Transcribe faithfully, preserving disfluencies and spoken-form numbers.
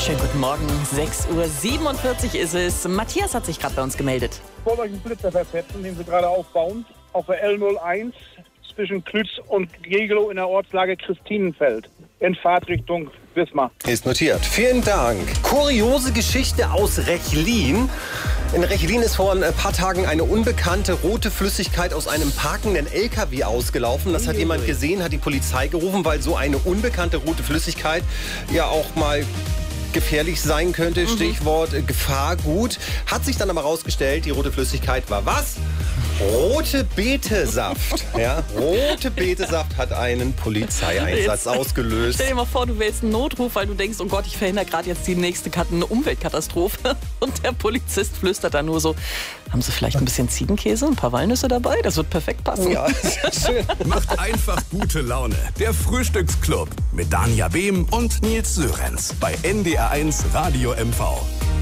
Schönen guten Morgen, sechs Uhr siebenundvierzig ist es. Matthias hat sich gerade bei uns gemeldet. Ich wollte euch einen Blitzer versetzen, den sie gerade aufbauen, auf der L null eins zwischen Klütz und Gegelow in der Ortslage Christinenfeld in Fahrtrichtung Wismar. Ist notiert. Vielen Dank. Kuriose Geschichte aus Rechlin. In Rechlin ist vor ein paar Tagen eine unbekannte rote Flüssigkeit aus einem parkenden L K W ausgelaufen. Das hat jemand gesehen, hat die Polizei gerufen, weil so eine unbekannte rote Flüssigkeit ja auch mal gefährlich sein könnte. Stichwort äh, Gefahrgut. Hat sich dann aber rausgestellt, die rote Flüssigkeit war was? Rote Betesaft. Ja, rote Betesaft hat einen Polizeieinsatz Jetzt, ausgelöst. Stell dir mal vor, du wählst einen Notruf, weil du denkst, oh Gott, ich verhindere gerade jetzt die nächste Kat- eine Umweltkatastrophe. Und der Polizist flüstert dann nur so, haben Sie vielleicht ein bisschen Ziegenkäse, ein paar Walnüsse dabei? Das wird perfekt passen. Ja, sehr schön. Macht einfach gute Laune. Der Frühstücksclub mit Danja Behm und Nils Sörenz bei N D R eins Radio M V.